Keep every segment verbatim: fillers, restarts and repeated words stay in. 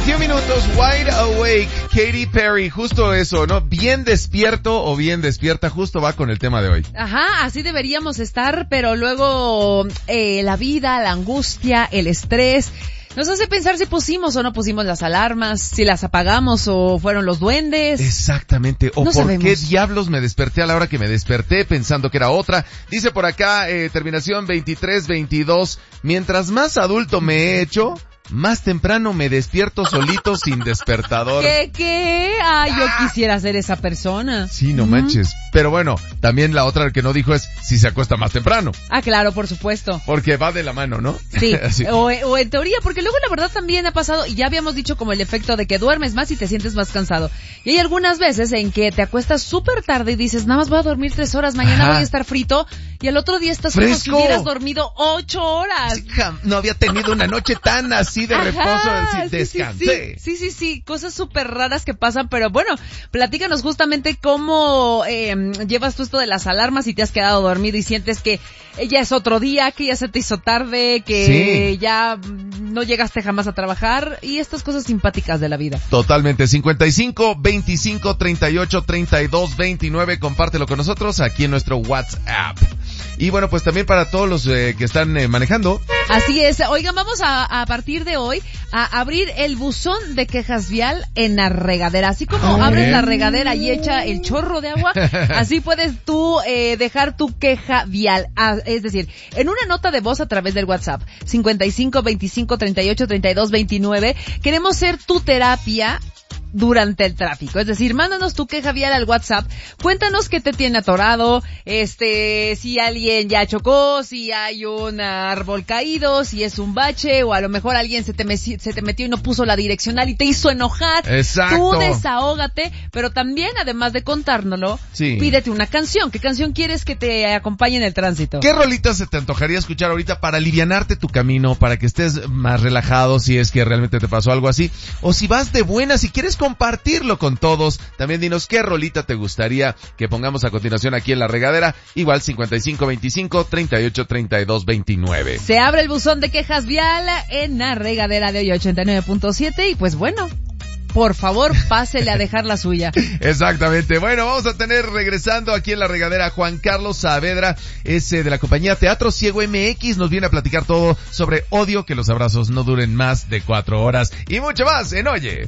veintiún minutos, Wide Awake, Katy Perry, justo eso, ¿no? Bien despierto o bien despierta, justo va con el tema de hoy. Ajá, así deberíamos estar, pero luego eh, la vida, la angustia, el estrés nos hace pensar si pusimos o no pusimos las alarmas, si las apagamos o fueron los duendes. Exactamente, o no por sabemos. qué diablos me desperté a la hora que me desperté pensando que era otra. Dice por acá, eh, terminación veintitrés veintidós, mientras más adulto me he hecho, más temprano me despierto solito sin despertador. ¿Qué, qué? Ah, yo quisiera ser esa persona. Sí, no uh-huh. manches. Pero bueno, también la otra que no dijo es si se acuesta más temprano. Ah, claro, por supuesto. Porque va de la mano, ¿no? Sí, o, o en teoría, porque luego la verdad también ha pasado, y ya habíamos dicho como el efecto de que duermes más y te sientes más cansado. Y hay algunas veces en que te acuestas súper tarde y dices, nada más voy a dormir tres horas, mañana Ajá. voy a estar frito, y al otro día estás Fresco. como si hubieras dormido ocho horas. Sí, no había tenido una noche tan así de reposo, Ajá, así, descansé. Sí, sí, sí, sí, sí, cosas súper raras que pasan, pero bueno, platícanos justamente cómo eh, llevas tú esto de las alarmas y te has quedado dormido y sientes que ya es otro día, que ya se te hizo tarde, que sí. ya no llegaste jamás a trabajar y estas cosas simpáticas de la vida. Totalmente. cincuenta y cinco, veinticinco, treinta y ocho, treinta y dos, veintinueve, compártelo con nosotros aquí en nuestro WhatsApp. Y bueno, pues también para todos los eh, que están eh, manejando. Así es. Oigan, vamos a, a partir de hoy a abrir el buzón de quejas vial en la regadera. Así como ah, abres bien. la regadera y echa el chorro de agua, así puedes tú eh, dejar tu queja vial. Ah, es decir, en una nota de voz a través del WhatsApp, cincuenta y cinco, veinticinco, treinta y ocho, treinta y dos, veintinueve. Queremos ser tu terapia durante el tráfico, es decir, mándanos tu queja vial al WhatsApp, cuéntanos qué te tiene atorado, este, si alguien ya chocó, si hay un árbol caído, si es un bache, o a lo mejor alguien se te, me, se te metió y no puso la direccional y te hizo enojar. Exacto. Tú desahógate, pero también, además de contárnoslo, sí. pídete una canción. ¿Qué canción quieres que te acompañe en el tránsito? ¿Qué rolita se te antojaría escuchar ahorita para alivianarte tu camino, para que estés más relajado si es que realmente te pasó algo así? O si vas de buena, si quieres compartirlo con todos, también dinos qué rolita te gustaría que pongamos a continuación aquí en la regadera, igual cincuenta y cinco, veinticinco, treinta y ocho, treinta y dos, veintinueve. Se abre el buzón de quejas vial en la regadera de hoy ochenta y nueve punto siete y pues bueno, por favor, pásele a dejar la suya. Exactamente. Bueno, vamos a tener regresando aquí en la regadera Juan Carlos Saavedra, ese de la compañía Teatro Ciego M X, nos viene a platicar todo sobre Odio que los abrazos no duren más de cuatro horas y mucho más en Oye.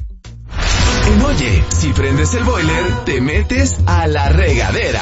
En Oye, si prendes el boiler, te metes a la regadera.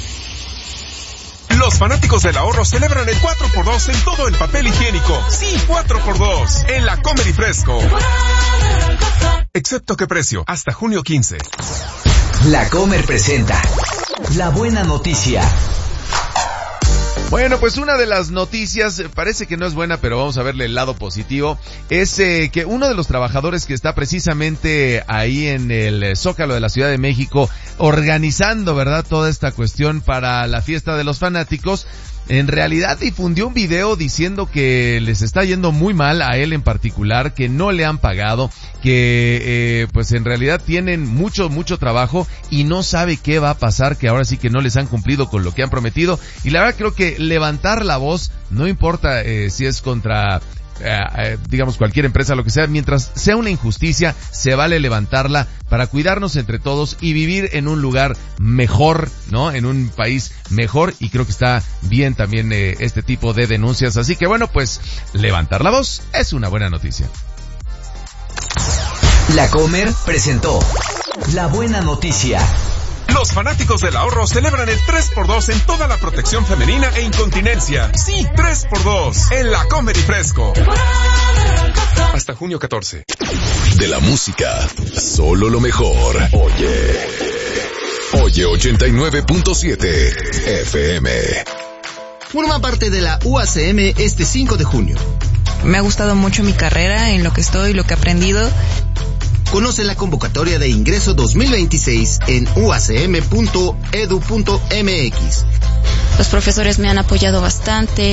Los fanáticos del ahorro celebran el cuatro por dos en todo el papel higiénico. Sí, cuatro por dos en la Comer y Fresco. Excepto que precio, hasta junio quince. La Comer presenta la buena noticia. Bueno, pues una de las noticias, parece que no es buena, pero vamos a verle el lado positivo, es eh, que uno de los trabajadores que está precisamente ahí en el Zócalo de la Ciudad de México organizando, ¿verdad?, toda esta cuestión para la fiesta de los fanáticos, en realidad difundió un video diciendo que les está yendo muy mal a él en particular, que no le han pagado, que eh, pues en realidad tienen mucho, mucho trabajo y no sabe qué va a pasar, que ahora sí que no les han cumplido con lo que han prometido. Y la verdad creo que levantar la voz, no importa eh, si es contra... Eh, eh, digamos cualquier empresa, lo que sea, mientras sea una injusticia, se vale levantarla para cuidarnos entre todos y vivir en un lugar mejor, ¿no? En un país mejor, y creo que está bien también eh, este tipo de denuncias, así que bueno, pues levantar la voz es una buena noticia. La Comer presentó la buena noticia. Los fanáticos del ahorro celebran el tres por dos en toda la protección femenina e incontinencia. Sí, tres por dos en la Comer y Fresco. Hasta junio catorce. De la música, solo lo mejor. Oye. Oye ochenta y nueve punto siete F M. Forma parte de la U A C M este cinco de junio. Me ha gustado mucho mi carrera, en lo que estoy, lo que he aprendido. Conoce la convocatoria de ingreso dos mil veintiséis en u a c m punto e d u punto m x. Los profesores me han apoyado bastante.